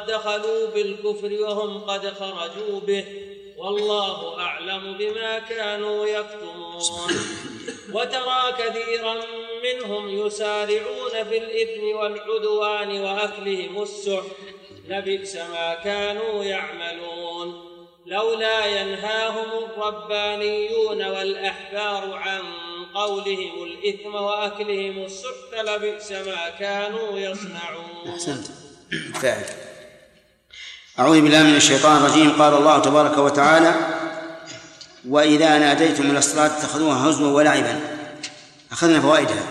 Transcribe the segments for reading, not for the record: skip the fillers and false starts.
دخلوا بالكفر وهم قد خرجوا به، والله أعلم بما كانوا يكتمون. وترى كثيرا منهم يسارعون في الإثم والعدوان وأكلهم السحت، لبئس ما كانوا يعملون. لولا ينهاهم الربانيون والأحبار عن قولهم الإثم وأكلهم السحت لبئس ما كانوا يصنعون. أحسنت. فاعل. أعوذ بالله من الشيطان الرجيم. قال الله تبارك وتعالى: وإذا ناديتم إلى الصلاة اتخذوها هزوا ولعبا. أخذنا فوائدها.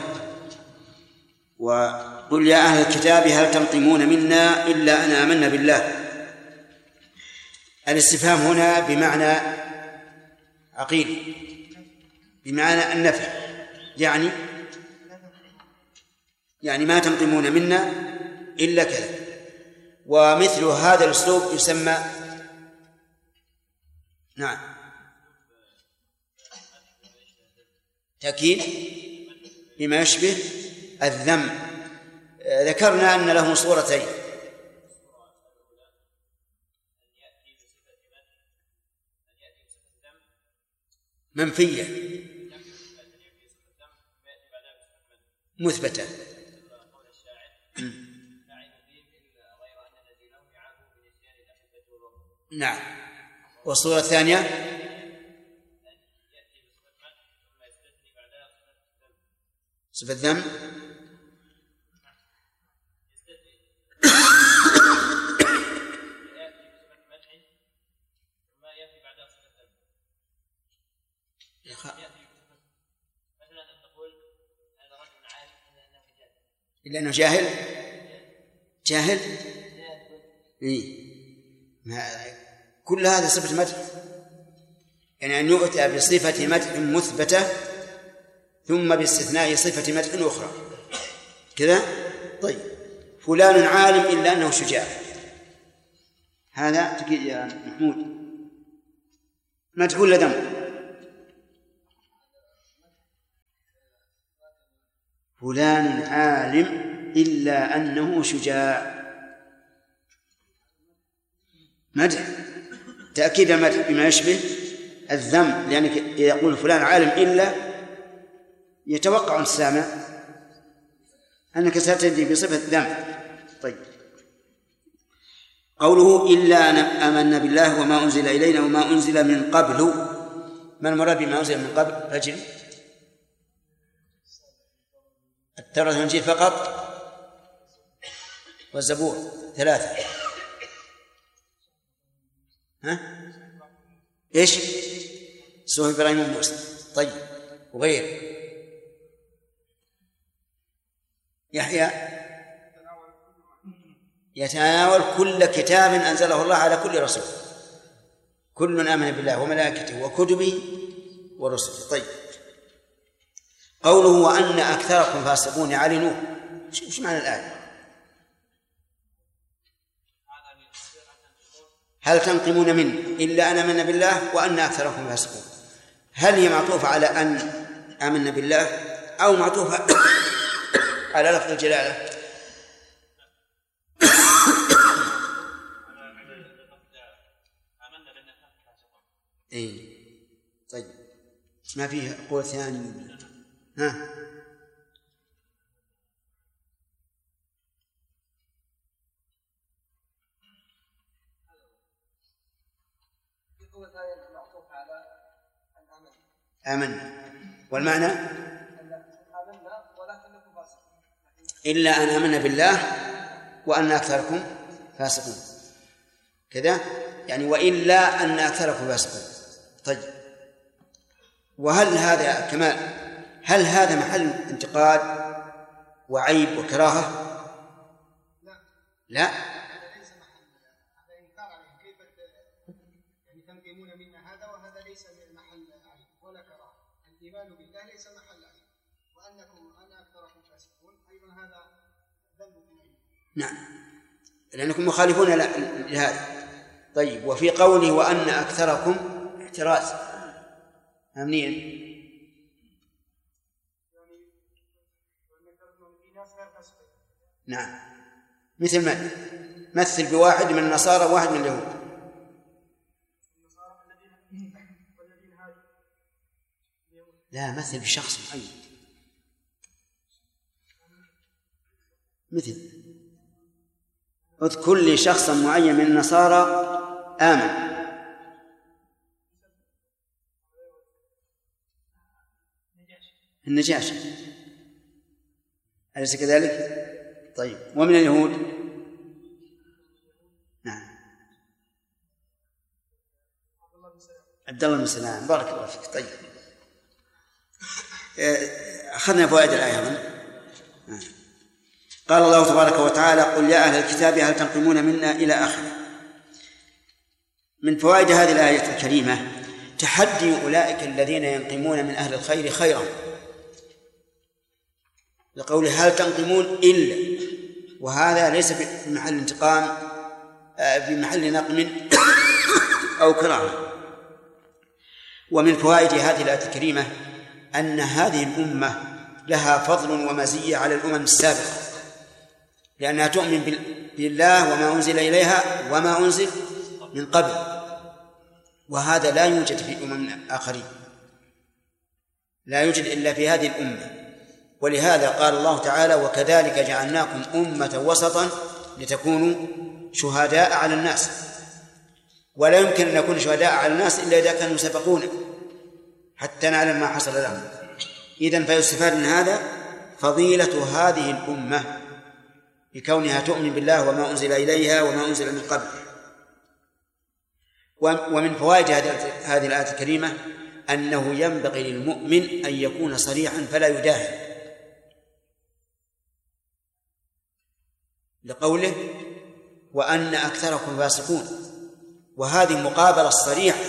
وقل يا أهل الكتاب هل تنقمون منا إلا أن آمنا بالله. الاستفهام هنا بمعنى عقيل، بمعنى النفي، يعني ما تنقمون منا إلا كذا. ومثل هذا الأسلوب يسمى تأكيد بما يشبه الذم. ذكرنا أن له صورتين: منفية مثبتة. نعم. والصورة الثانية صفة الذم. إلا أنه جاهل. كل هذا صفة مدح، يعني أن يؤتى بصفة مدح مثبتة ثم باستثناء صفة مدح أخرى كذا. طيب، فلان عالم إلا أنه شجاع، هذا تقول يا محمود مدح ولا ذم؟ فلان عالم إلا أنه شجاع، مدح، تأكيد المدح بما يشبه الذم، لأنك إذا يقول فلان عالم إلا يتوقع السامع أنك ستأتي بصفة ذم. طيب، قوله إلا أن آمنا بالله وما أنزل إلينا وما أنزل من قبل. ما المراد بما أنزل من قبل؟ رجل التوراة والإنجيل فقط، والزبور 3. إيش؟ صحف إبراهيم وموسى. طيب، وغير يحيى يتناول كل كتاب أنزله الله على كل رسول، كل آمن بالله وملائكته وكتبه ورسله. طيب، قوله وأن أكثركم فاسقون يعلنوه، وش معنى الآية؟ هل تنقمون منه إلا أن آمنا بالله وأن أكثركم فاسقون. هل هي معطوفة على أن آمنا بالله أو معطوفة على لفظ الجلالة؟ طيب، ما فيه قول ثاني؟ آمنا، والمعنى إلا أن آمنا بالله وأن أكثركم فاسقون كذا، يعني وإلا أن أكثركم فاسقون. طيب، وهل هذا كمال؟ هل هذا محل انتقاد وعيب وكراهة؟ لا. الإيمان بالله ليس محل عيب، وأنكم أنا أكثركم فاسقون أيضا هذا ذنب العيب. نعم، لأنكم مخالفون لهذا. طيب، وفي قوله وأن أكثركم احتراز أمنيا، نعم، مثل من مثل بواحد من النصارى وواحد من اليهود. لا، مثل بشخص معين، مثل اذكر لي شخصا معين من النصارى آمن. النجاشي، أليس كذلك؟ طيب، ومن اليهود؟ نعم، عبد الله بن سلام، بارك الله فيك. طيب، أخذنا فوائد الآية أظن. قال الله تبارك وتعالى: قل يا أهل الكتاب هل تنقمون منا، إلى آخره. من فوائد هذه الآية الكريمة تحدي أولئك الذين ينقمون من أهل الخير خيرا، لقوله هل تنقمون إلا، وهذا ليس بمحل انتقام، بمحل نقم أو كراهة. ومن فوائد هذه الآية الكريمة أن هذه الأمة لها فضل ومزية على الأمم السابقة، لأنها تؤمن بالله وما أنزل إليها وما أنزل من قبل، وهذا لا يوجد في أمم آخرين، لا يوجد إلا في هذه الأمة. ولهذا قال الله تعالى: وكذلك جعلناكم أمة وسطا لتكونوا شهداء على الناس. ولا يمكن أن نكون شهداء على الناس إلا إذا كانوا سبقونا حتى نعلم ما حصل لهم. إذن فيستفاد من هذا فضيلة هذه الأمة بكونها تؤمن بالله وما أنزل إليها وما أنزل من قبل. ومن فوائد هذه الآية الكريمة أنه ينبغي للمؤمن أن يكون صريحا فلا يداهن، لقوله: وأن أكثركم فاسقون، وهذه مقابلة الصريح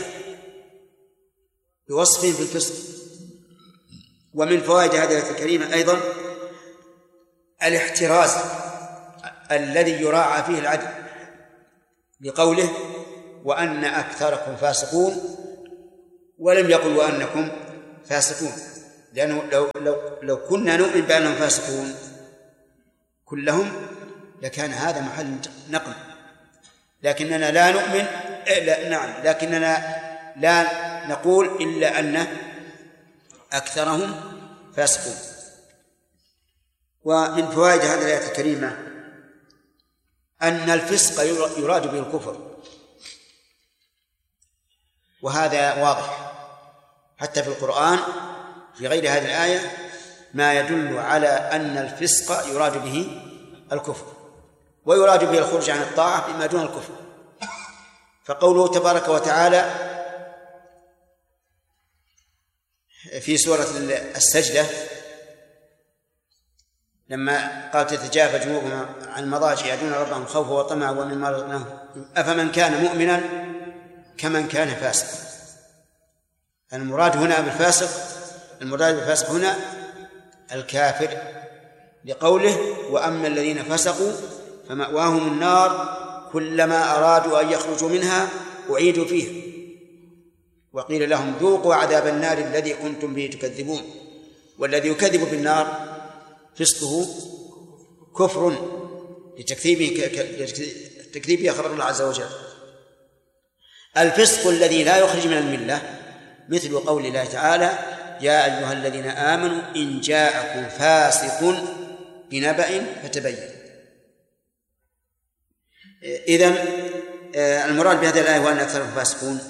بوصف بالفسق. ومن فوائد هذه الآية الكريمة أيضا الاحتراز الذي يراعى فيه العدل، لقوله: وأن أكثركم فاسقون، ولم يقل وأنكم فاسقون، لأنه لو كنا نؤمن بأنهم فاسقون كلهم لكان هذا محل نقم، لكننا لا نؤمن، نعم، لكننا لا نقول إلا أن أكثرهم فاسقون. ومن فوائد هذه الآية الكريمة أن الفسق يراد به الكفر، وهذا واضح حتى في القرآن في غير هذه الآية ما يدل على أن الفسق يراد به الكفر، ويراد به الخروج عن الطاعة بما دون الكفر. فقوله تبارك وتعالى في سورة السجدة لما قال: تتجافى جنوبهم عن المضاجع يدعون ربهم خوفا وطمعا ومما رزقناهم أفمن كان مؤمنا كمن كان فاسقا. المراد هنا بالفاسق هنا الكافر، لقوله: وأما الذين فسقوا فمأواهم النار كلما أرادوا أن يخرجوا منها أعيدوا فيها وقيل لهم ذوقوا عذاب النار الذي كنتم به تكذبون. والذي يكذب بالنار فسقه كفر لتكذيبه خبر الله عز وجل. الفسق الذي لا يخرج من الملة مثل قول الله تعالى: يا أيها الذين آمنوا إن جاءكم فاسق بنبأ فتبين. إذن المراد بهذه الآية وأن أكثرهم فاسقون،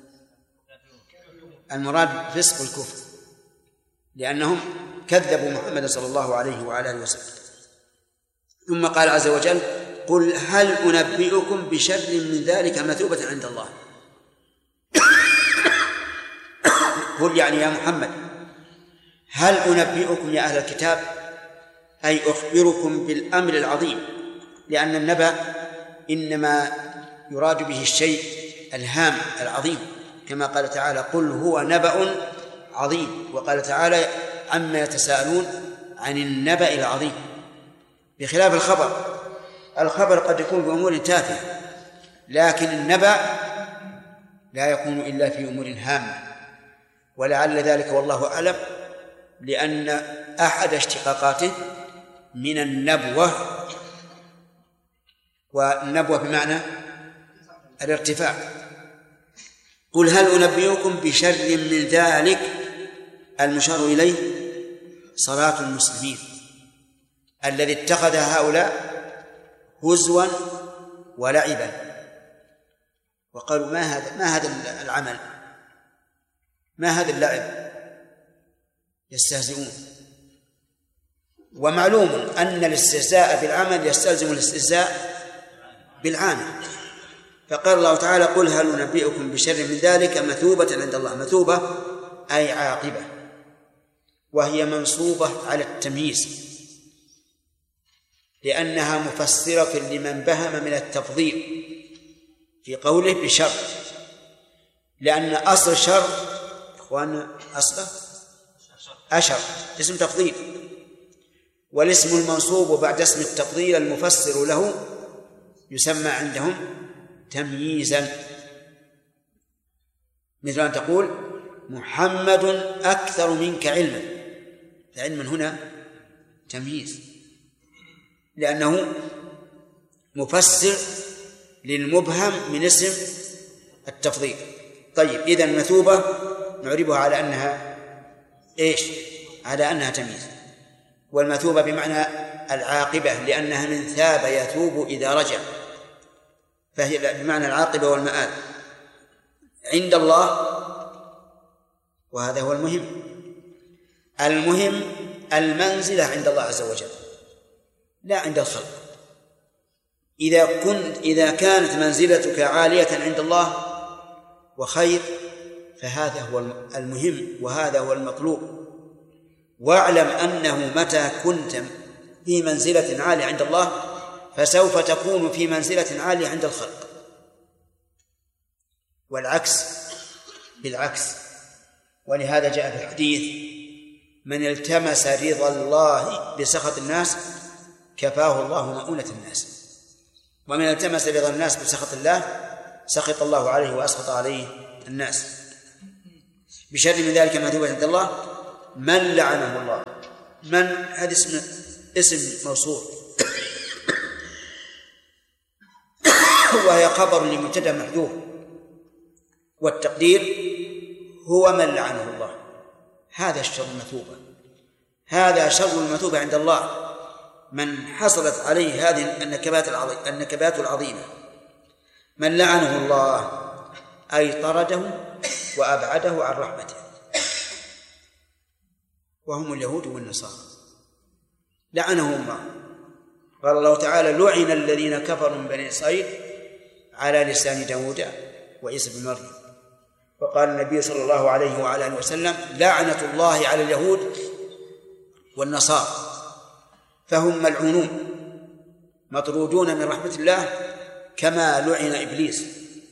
المراد فسق الكفر، لأنهم كذبوا محمد صلى الله عليه وعلى آله وسلم. ثم قال عز وجل: قل هل أنبئكم بشر من ذلك مثوبة عند الله. قل يعني يا محمد هل أنبئكم يا أهل الكتاب، أي أخبركم بالأمر العظيم، لأن النبأ إنما يراد به الشيء الهام العظيم، كما قال تعالى: قل هو نبأ عظيم. وقال تعالى: عما يتساءلون عن النبأ العظيم، بخلاف الخبر قد يكون بأمور تافهة، لكن النبأ لا يكون إلا في أمور هامة. ولعل ذلك والله أعلم لأن أحد اشتقاقاته من النبوة، والنبوة بمعنى الارتفاع. قل هل أنبئكم بشر من ذلك، المشار إليه صلاة المسلمين الذي اتخذ هؤلاء هزوا ولعبا، وقالوا ما هذا العمل، ما هذا اللعب، يستهزئون. ومعلوم أن الاستهزاء بالعمل يستلزم الاستهزاء بالعامل. فقال الله تعالى قل هل ننبئكم بشر من ذلك مثوبة عند الله. مثوبة أي عاقبة، وهي منصوبة على التمييز لأنها مفسرة لمن بهم من التفضيل في قوله بشر، لأن أصل شر إخواننا أصله أشر اسم تفضيل، والاسم المنصوب بعد اسم التفضيل المفسر له يسمى عندهم تمييزا، مثل أن تقول محمد أكثر منك علما، فعلما هنا تمييز لأنه مفسر للمبهم من اسم التفضيل. طيب، إذن مثوبة نعربها على أنها إيش؟ على أنها تمييز. والمثوبة بمعنى العاقبة لأنها من ثاب يثوب إذا رجع، فهي بمعنى العاقبة والمآل عند الله. وهذا هو المهم المنزلة عند الله عز وجل لا عند الخلق. إذا كانت منزلتك عالية عند الله وخير فهذا هو المهم وهذا هو المطلوب. واعلم أنه متى كنت في منزلة عالية عند الله فسوف تكون في منزلة عالية عند الخلق، والعكس بالعكس. ولهذا جاء في الحديث من التمس رضا الله بسخط الناس كفاه الله مؤونة الناس، ومن التمس رضا الناس بسخط الله سخط الله عليه وأسخط عليه الناس. بشر من ذلك مثوبة عند الله من لعنه الله. من هذا اسم موصول وهي خبر لمبتدأ محذوف، والتقدير هو من لعنه الله. هذا الشر المثوبة، هذا شر المثوبة عند الله، من حصلت عليه هذه النكبات العظيمة. من لعنه الله أي طرده وأبعده عن رحمته، وهم اليهود والنصارى لعنهم الله. قال الله تعالى لعن الذين كفروا من بني إسرائيل على لسان داود وعيسى بن مريم. وقال النبي صلى الله عليه وعلى آله وسلم لعنة الله على اليهود والنصارى، فهم ملعونون مطرودون من رحمة الله كما لعن إبليس،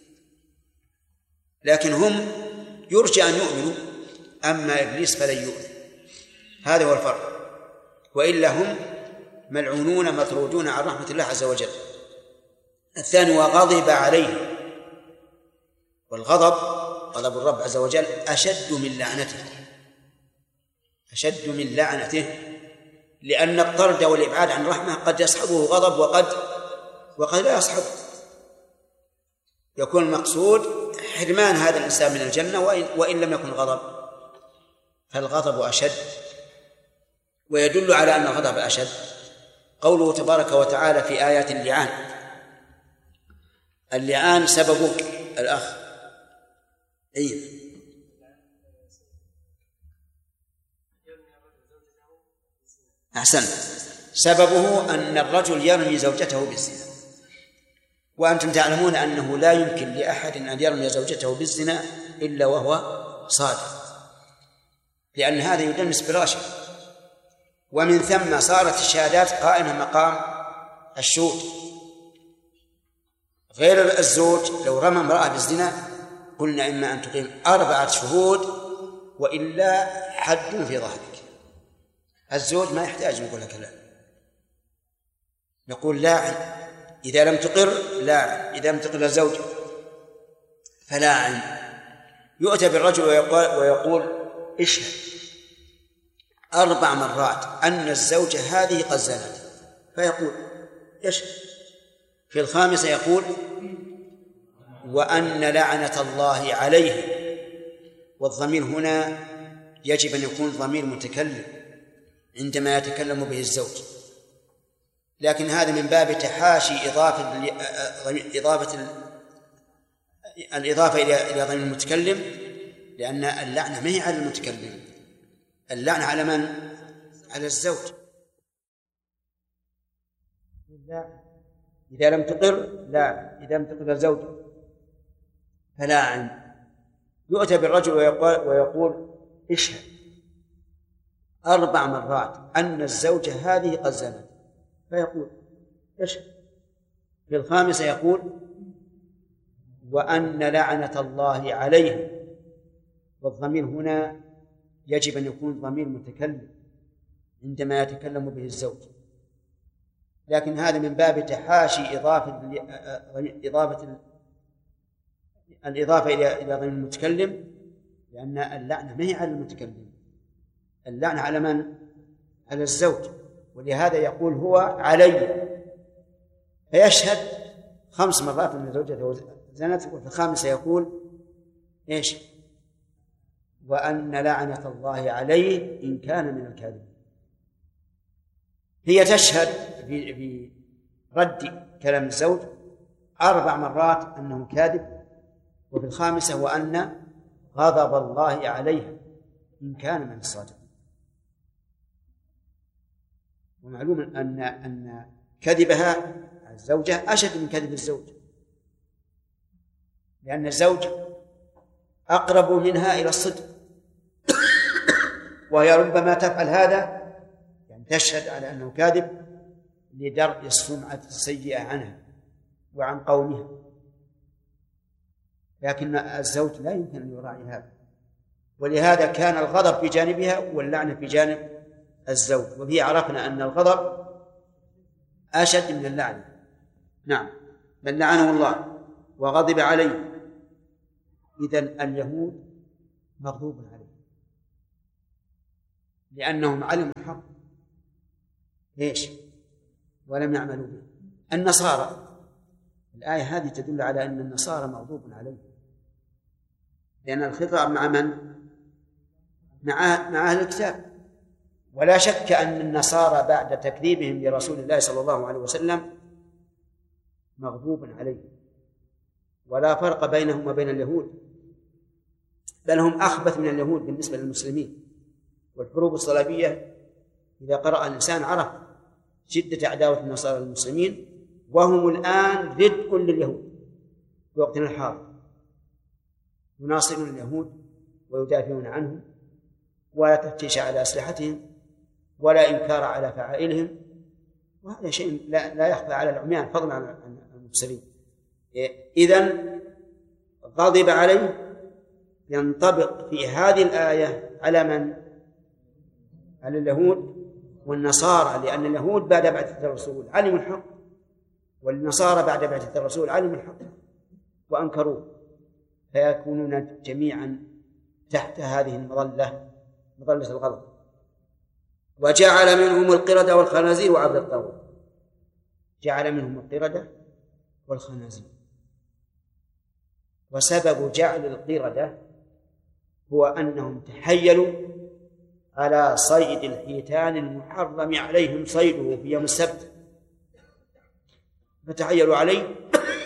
لكن هم يرجى أن يؤمنوا، أما إبليس فلن يؤمن. هذا هو الفرق، وإلا هم ملعونون مطرودون عن رحمة الله عز وجل. الثاني وغضب عليه، والغضب غضب الرب عز وجل أشد من لعنته، لأن الطرد والإبعاد عن رحمة قد يصحبه غضب وقد لا يصحبه. يكون المقصود حرمان هذا الإنسان من الجنة وإن لم يكن غضب، فالغضب أشد. ويدل على أن الغضب أشد قوله تبارك وتعالى في آيات اللعان سببه الأخ أحسن، سببه أن الرجل يرمي زوجته بالزنا، وأنتم تعلمون أنه لا يمكن لأحد أن يرمي زوجته بالزنا إلا وهو صادق، لأن هذا يدنس فراشه. ومن ثم صارت الشهادات قائمة مقام الشهود. غير الزوج لو رمى امرأة بالزنا قلنا إما أن تقيم 4 شهود وإلا حد في ظهرك. الزوج ما يحتاج نقول لك لا، نقول لاعن، إذا لم تقر لاعن، إذا لم تقر الزوج فلاعن. يؤتى بالرجل ويقول اشهد 4 مرات أن الزوجة هذه قد زنت، فيقول اشهد، في الخامسة يقول وأن لعنة الله عليه، والضمير هنا يجب أن يكون ضمير متكلم عندما يتكلم به الزوج، لكن هذا من باب تحاشي الإضافة إلى ضمير المتكلم، لأن اللعنة ما هي على المتكلم، اللعنة على من؟ على الزوج. إذا لم تقر لا، إذا لم تقر الزوج فلا. يؤتى بالرجل ويقول اشهد 4 مرات أن الزوجة هذه قد زنت، فيقول اشهد. في الخامسة يقول وأن لعنة الله عليه، والضمير هنا يجب أن يكون ضمير متكلم عندما يتكلم به الزوج، لكن هذا من باب تحاشي الإضافة إلى ضمير المتكلم، لأن اللعنة ما هي على المتكلم، اللعنة على من؟ على الزوج، ولهذا يقول هو علي، فيشهد 5 مرات أن زوجته زنت، وفي الخامسة يقول إيش؟ وأن لعنة الله عليه إن كان من الكاذبين. هي تشهد برد كلام الزوج 4 مرات أنه كاذب، وفي الخامسة وأن غضب الله عليها إن كان من الصادقين. ومعلوم أن كذبها الزوجة أشد من كذب الزوج، لأن الزوج أقرب منها إلى الصدق، وهي ربما تفعل هذا يعني تشهد على أنه كاذب لدرء السمعة السيئة عنها وعن قومها، لكن الزوج لا يمكن أن يراعي هذا، ولهذا كان الغضب في جانبها واللعنة في جانب الزوج، وبه عرفنا أن الغضب أشد من اللعنة. نعم، بل لعنه الله وغضب عليه. إذن اليهود مغضوب عليه لأنهم علموا الحق ليش ولم يعملوا به. النصارى، الآية هذه تدل على أن النصارى مغضوب عليه، لأن الخطاب مع من؟ مع أهل الكتاب، ولا شك أن النصارى بعد تكذيبهم لرسول الله صلى الله عليه وسلم مغضوب عليه، ولا فرق بينهم وبين اليهود، بل هم أخبث من اليهود بالنسبة للمسلمين. والحروب الصليبية إذا قرأ الإنسان عرف شدة عداوة النصارى للمسلمين، وهم الآن ردء لليهود في وقتنا الحاضر، يناصرون اليهود ويدافعون عنهم، ولا تفتيش على أسلحتهم ولا إنكار على فعائلهم، وهذا شيء لا يخفى على العميان فضلا عن المبصرين. إذن غضب عليه ينطبق في هذه الآية على من؟ على اليهود والنصارى، لأن اليهود بعد بعثة الرسول علموا الحق، والنصارى بعد بعثة الرسول علموا الحق وأنكروه، فيكونون جميعا تحت هذه المظلة، مظلة الغضب. وجعل منهم القردة والخنازير وعبد الطاغوت، جعل منهم القردة والخنازير. وسبب جعل القردة هو أنهم تحيلوا على صيد الحيتان المحرم عليهم صيده في يوم السبت، فتحيلوا عليه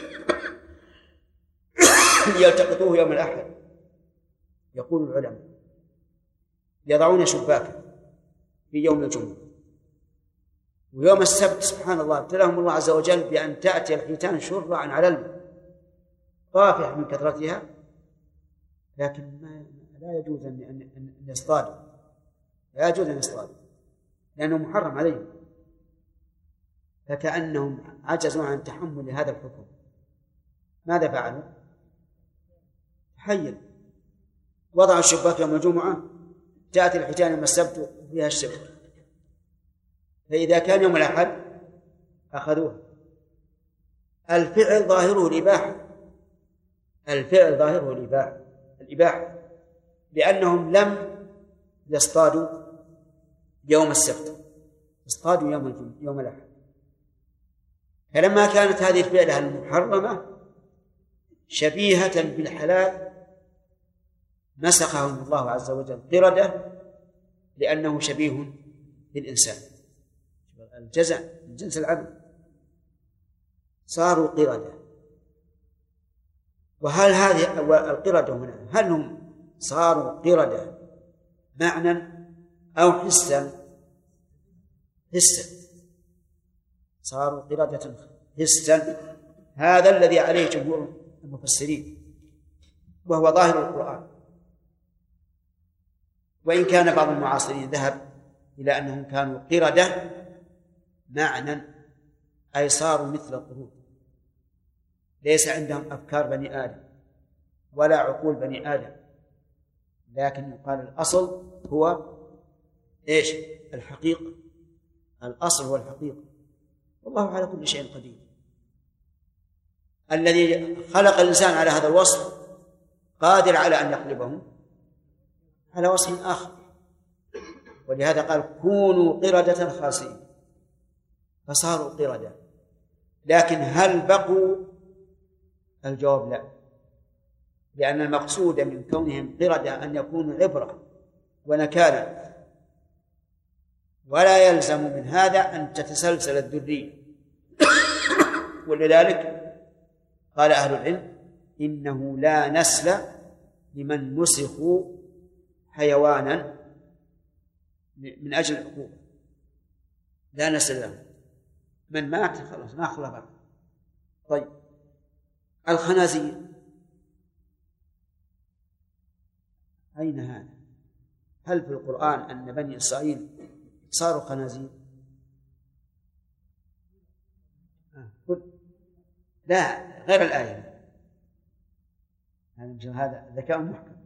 ليلتقطوه يوم الأحد. يقول العلماء يضعون شباكا في يوم الجمعة، ويوم السبت سبحان الله ابتلاهم الله عز وجل بأن تأتي الحيتان شرعا على الماء طافح من كثرتها، لكن لا يجوز أن يصطادوا، لا يجوز أن يصطادوا لأنه محرم عليهم، فكأنهم عجزوا عن تحمل هذا الحكم. ماذا فعلوا؟ تحيل، وضعوا الشباك يوم الجمعة، تأتي الحيتان يوم السبت فيها الشبك، فإذا كان يوم الأحد أخذوه. الفعل ظاهره الإباحة، الفعل ظاهره الإباحة، لأنهم لم يصطادوا يوم السبت، اصطادوا يوم الأحد، فلما كانت هذه الفعلة المحرمة شبيهة بالحلال مسخهم الله عز وجل قردة، لأنه شبيه بالإنسان، الجزع من جنس العبد، صاروا قردة. وهل هذه القردة هنا هل هم صاروا قردة معنى أو حسا؟ حسا، صاروا قردة حسا، هذا الذي عليه جمهور المفسرين وهو ظاهر القرآن، وإن كان بعض المعاصرين ذهب إلى أنهم كانوا قردة معنى، أي صاروا مثل القرود، ليس عندهم أفكار بني آدم ولا عقول بني آدم، لكن يقال الأصل هو إيش؟ الحقيقة، الأصل هو الحقيقة، والله على كل شيء قدير. الذي خلق الإنسان على هذا الوصف قادر على أن يقلبه على وصف آخر، ولهذا قال كونوا قردة خاسئين، فصاروا قردة. لكن هل بقوا؟ الجواب لا، لأن المقصود من كونهم قردة أن يكونوا عبرة ونكالا، ولا يلزم من هذا أن تتسلسل الذرية. ولذلك قال أهل العلم إنه لا نسل لمن نسخوا حيوانا من أجل العقوبة، لا نسل له، من مات خلاص ما خلق. طيب الخنازير أين هذا؟ هل في القرآن أن بني إسرائيل صاروا خنازير؟ لا، غير الآية، هذا ذكاء محكم.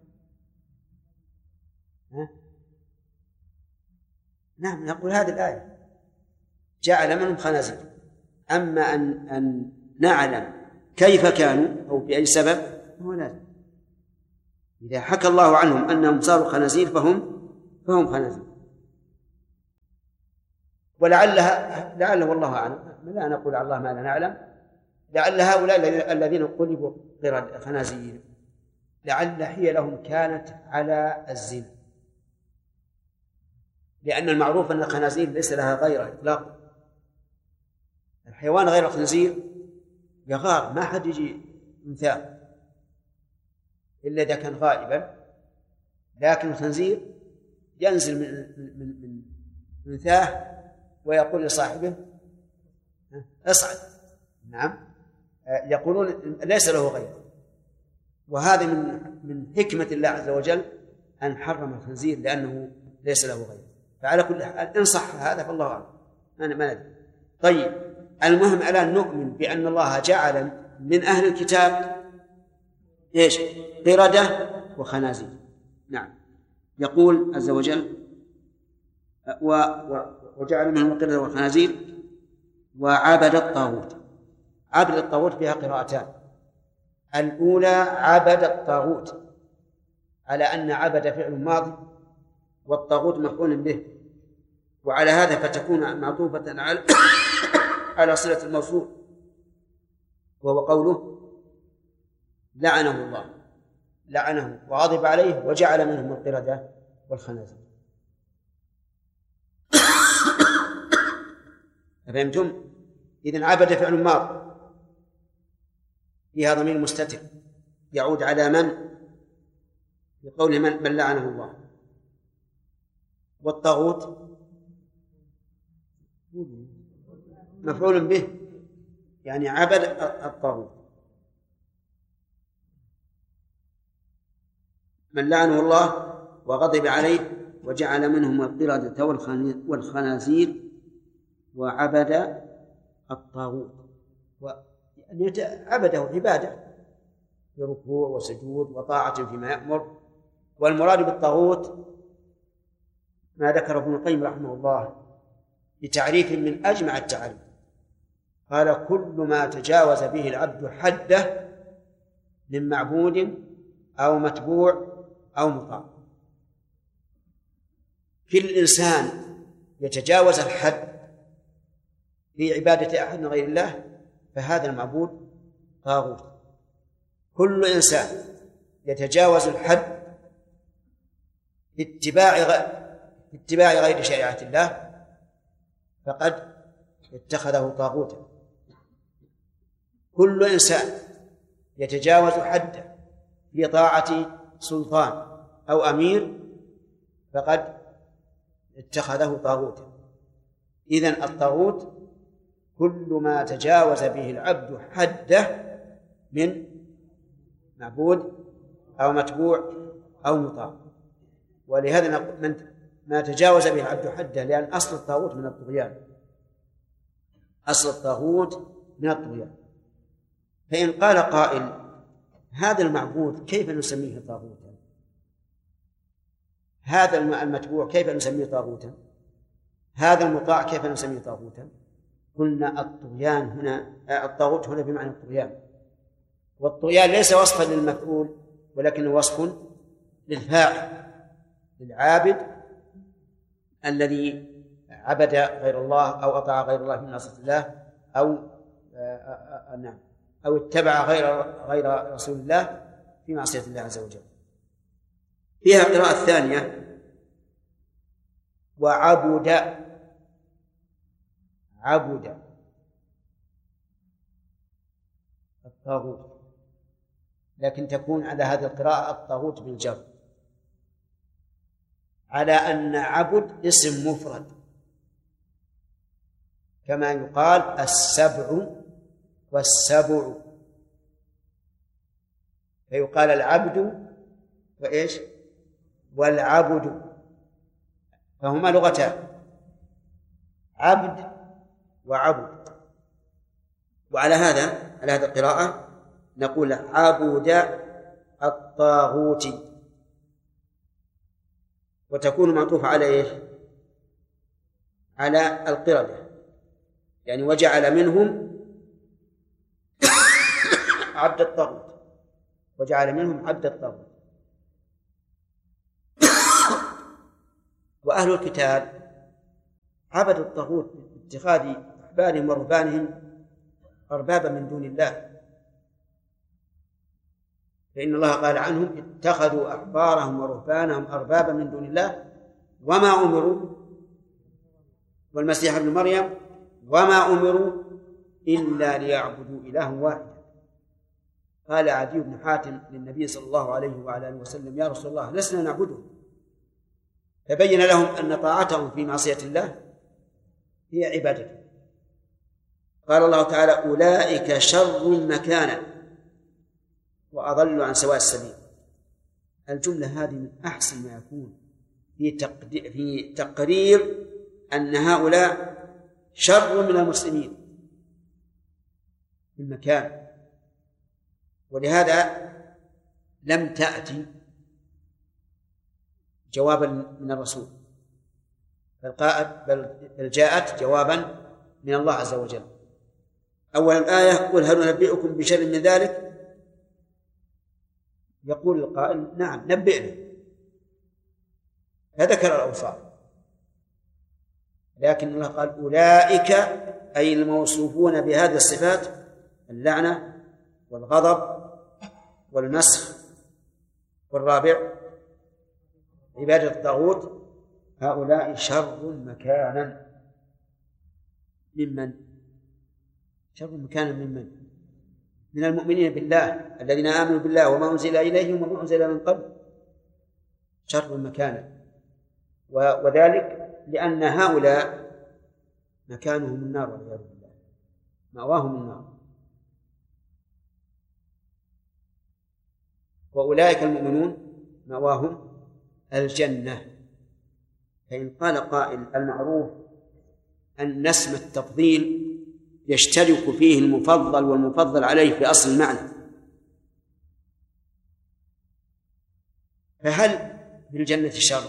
نعم، نقول هذه الآية جعل منهم خنازير، أما أن نعلم كيف كانوا أو بأي سبب هو لازم. إذا حكى الله عنهم أنهم صاروا خنازير فهم خنازير، ولعله والله أعلم، لا نقول على الله ما لا نعلم، لعل هؤلاء الذين قلبوا خنازير لعل حيلهم كانت على الزنا، لأن المعروف أن الخنازير ليس لها غير إطلاق. الحيوان غير الخنزير يغار، ما حد يجي مثال إلا إذا كان غائبا، لكن الخنزير ينزل من مثاه ويقول لصاحبه اصعد. نعم، يقولون ليس له غير. وهذا من حكمة الله عز وجل أن حرم الخنزير لأنه ليس له غير. فعلى كل حال إن صح هذا فالله أعلم، أنا ما ندري. طيب المهم الآن نؤمن بأن الله جعل من أهل الكتاب إيش؟ قردة وخنازير. نعم، يقول عز وجل وجعل منهم القردة والخنازير وعبد الطاغوت. عبد الطاغوت فيها قراءتان، الأولى عبد الطاغوت على أن عبد فعل ماضي والطاغوت مفعول به، وعلى هذا فتكون معطوفة على صلة الموصول، وهو قوله لعنه الله، لعنه وغضب عليه وجعل منهم القردة والخنازير. أفهمتم؟ إذن عبد فعل ماضي فيها ضمير مستتر يعود على من؟ بقوله من لعنه الله. والطاغوت مفعول به، يعني عبد الطاغوت. من لعنه الله وغضب عليه وجعل منهم القردة والخنازير وعبد الطاغوت، عبده عبادة بركوع وسجود وطاعة فيما يأمر. والمراد بالطاغوت ما ذكر ابن القيم رحمه الله بتعريف من أجمع التعريف، قال كل ما تجاوز به العبد حده من معبود أو متبوع أو مطاع. كل إنسان يتجاوز الحد في عبادة أحد من غير الله فهذا المعبود طاغوت. كل إنسان يتجاوز الحد في اتباع غير شريعة الله فقد اتخذه طاغوتا. كل إنسان يتجاوز حده في طاعة سلطان أو أمير فقد اتخذه طاغوتا. إذن الطاغوت كل ما تجاوز به العبد حده من معبود أو متبوع أو مطاع. ولهذا نقول ما تجاوز به العبد حده، لأن أصل الطاغوت من الطغيان، أصل الطاغوت من الطغيان. فإن قال قائل هذا المعبود كيف نسميه طاغوتا؟ هذا المتبوع كيف نسميه طاغوتا؟ هذا المطاع كيف نسميه طاغوتا؟ قلنا الطغيان هنا، الطاغوت هنا بمعنى الطغيان، والطغيان ليس وصفا للمفعول ولكنه وصف للفاعل، للعابد الذي عبد غير الله أو أطاع غير الله في ناصية الله أو اتبع غير رسول الله في معصية الله عز وجل. فيها قراءة ثانية وعبد الطاغوت، لكن تكون على هذه القراءة الطاغوت بالجر، على أن عبد اسم مفرد، كما يقال السبع والسبع، فيقال العبد وإيش والعبد، فهما لغتان، عبد وعبد. وعلى هذا القراءة نقول عبد الطاغوت، وتكون معطوفة على إيش؟ على القردة، يعني وجعل منهم عبد الطاغوت، وجعل منهم عبد الطاغوت. وأهل الكتاب عبدوا الطاغوت باتخاذ أحبارهم ورهبانهم أربابا من دون الله، فإن الله قال عنهم اتخذوا أحبارهم ورهبانهم أربابا من دون الله وما أمروا، والمسيح ابن مريم وما أمروا إلا ليعبدوا إلها واحدا. قال عدي بن حاتم للنبي صلى الله عليه وعلى آله وسلم يا رسول الله لسنا نعبده، فبين لهم أن طاعتهم في معصية الله هي عبادته. قال الله تعالى أولئك شر مكانا وأضل عن سواء السبيل. الجملة هذه من أحسن ما يكون في تقرير أن هؤلاء شر من المسلمين في المكان، ولهذا لم تأتي جوابا من الرسول، بل جاءت جوابا من الله عز وجل. أول الآية قل هل ننبئكم بشر من ذلك؟ يقول القائل نعم نبئنا، فذكر الأوصاف، لكن الله قال أولئك أي الموصوفون بهذه الصفات، اللعنة والغضب والمسخ، والرابع عبادة الطاغوت، هؤلاء شر مكانا ممن شر مكانا من المؤمنين بالله الذين آمنوا بالله وما أنزل إليهم وما أنزل من قبل، شر مكانا. وذلك لأن هؤلاء مكانهم النار والعياذ بالله، مأواهم النار. وأولئك المؤمنون مأواهم الجنة. فإن قال قائل المعروف أن اسم التفضيل يشترك فيه المفضل والمفضل عليه في أصل المعنى، فهل بالجنة شر؟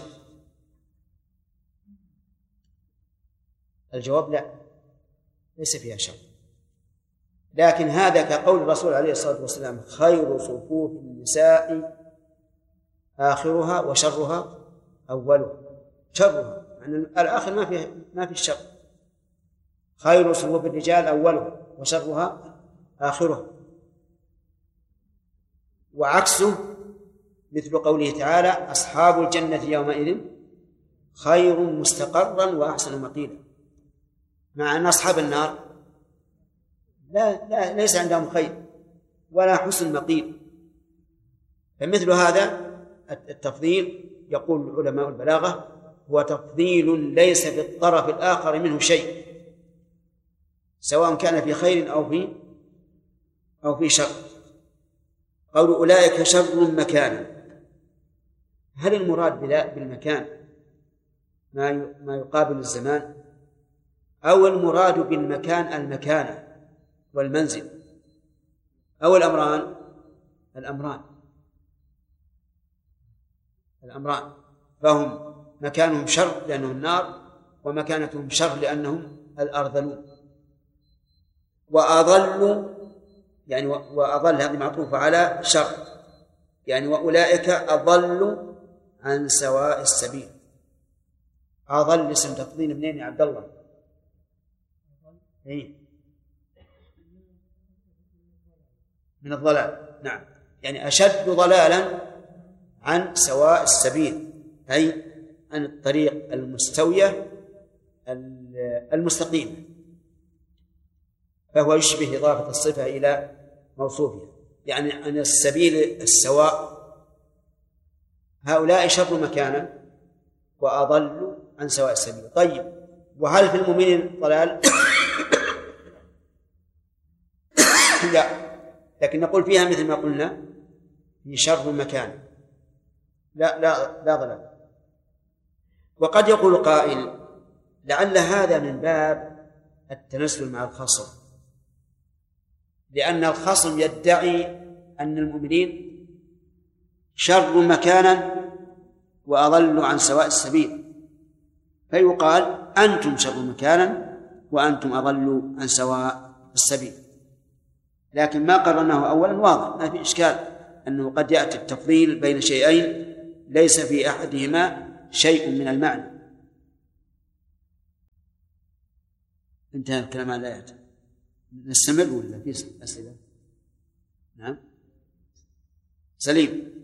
الجواب لا، ليس فيها شر، لكن هذا كقول الرسول عليه الصلاة والسلام خير صفوف النساء آخرها وشرها أولها. شرها يعني الآخر ما في الشر، خير صفوف الرجال أولها وشرها آخره. وعكسه مثل قوله تعالى: أصحاب الجنة يومئذ خير مستقرا وأحسن مقيلا، مع أن أصحاب النار ليس عندهم خير ولا حسن مقيل. فمثل هذا التفضيل يقول علماء البلاغة هو تفضيل ليس في الطرف الآخر منه شيء، سواء كان في خير أو في شر. قول أولئك شر مكانا، هل المراد بالمكان ما يقابل الزمان، أو المراد بالمكان المكانة والمنزل، أو الأمران؟ فهم مكانهم شر لأنهم النار، ومكانتهم شر لأنهم الأرذلون. وأضل يعني وأضل هذه معطوفة على شر، يعني وأولئك أضلوا عن سواء السبيل. أضل اسم تفضيل منين يا عبد الله؟ من الضلال، نعم، يعني أشد ضلالا عن سواء السبيل، أي عن الطريق المستوية المستقيمة، فهو يشبه إضافة الصفة إلى موصوفها، يعني عن السبيل السواء. هؤلاء شر مكانا وأضلوا عن سواء السبيل. طيب، وهل في المؤمنين ضلال؟ لا، لكن نقول فيها مثل ما قلنا في شر مكان، لا ضلال. وقد يقول قائل: لعل هذا من باب التنزل مع الخصم، لأن الخصم يدعي أن المؤمنين شر مكانا وأضلوا عن سواء السبيل، فيقال: أنتم شر مكانا وأنتم أضلوا عن سواء السبيل. لكن ما قررناه أولا واضح، ما في إشكال أنه قد يأتي التفضيل بين شيئين ليس في أحدهما شيء من المعنى. انتهى الكلام عن الآيات. نستمر ولا في أسئلة؟ نعم، سليم.